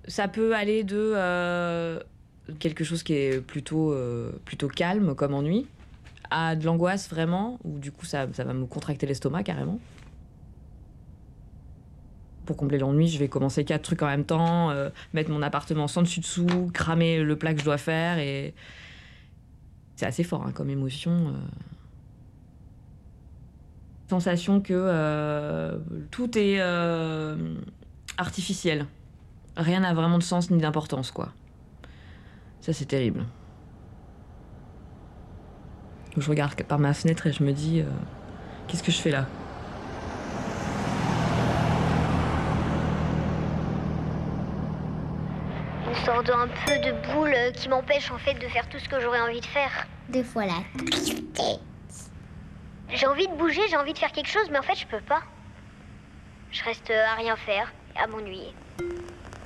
Ça peut aller de quelque chose qui est plutôt calme comme ennui, à de l'angoisse vraiment, où du coup ça va me contracter l'estomac carrément. Pour combler l'ennui, je vais commencer 4 trucs en même temps, mettre mon appartement sans dessus-dessous, cramer le plat que je dois faire, et c'est assez fort hein, comme émotion. Sensation que tout est artificiel. Rien n'a vraiment de sens ni d'importance, quoi. Ça, c'est terrible. Je regarde par ma fenêtre et je me dis, qu'est-ce que je fais là? Une sorte d'un peu de boule qui m'empêche en fait de faire tout ce que j'aurais envie de faire. Des fois la tristesse. J'ai envie de bouger, j'ai envie de faire quelque chose, mais en fait je peux pas. Je reste à rien faire, à m'ennuyer.